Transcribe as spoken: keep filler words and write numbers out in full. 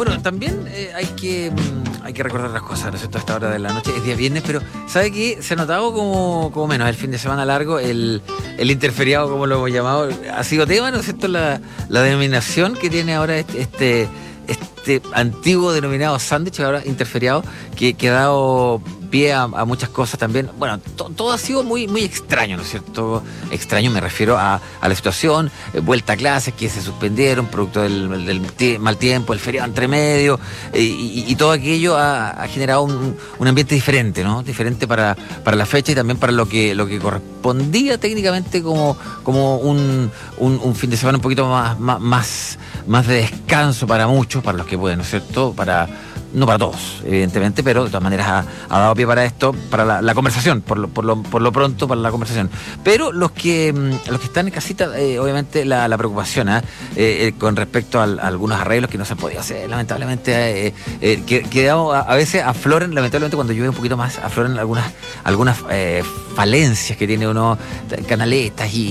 Bueno, también eh, hay que mm, hay que recordar las cosas, ¿no es cierto? A esta hora de la noche es día viernes, pero ¿sabe qué? Se ha notado como, como menos el fin de semana largo, el, el interferiado, como lo hemos llamado, ha sido tema, ¿no es cierto? La, la denominación que tiene ahora este, este, este antiguo denominado sándwich, ahora interferiado, que, que ha dado pie a, a muchas cosas también. Bueno, to, todo ha sido muy, muy extraño, ¿no es cierto? Extraño me refiero a, a la situación, eh, vuelta a clases que se suspendieron, producto del, del tie- mal tiempo, el feriado entre medio, eh, y, y todo aquello ha, ha generado un, un ambiente diferente, ¿no? Diferente para, para la fecha y también para lo que, lo que correspondía técnicamente como, como un, un, un fin de semana un poquito más, más, más, más de descanso para muchos, para los que pueden, ¿no es cierto? Para No para todos, evidentemente, pero de todas maneras ha, ha dado pie para esto, para la, la conversación, por lo, por, lo, por lo pronto, para la conversación. Pero los que los que están en casita, eh, obviamente la, la preocupación ¿eh? Eh, eh, con respecto a, a algunos arreglos que no se han podido hacer, lamentablemente, eh, eh, que, que a, a veces afloran, lamentablemente cuando llueve un poquito más, afloran algunas, algunas eh, falencias que tiene uno, canaletas y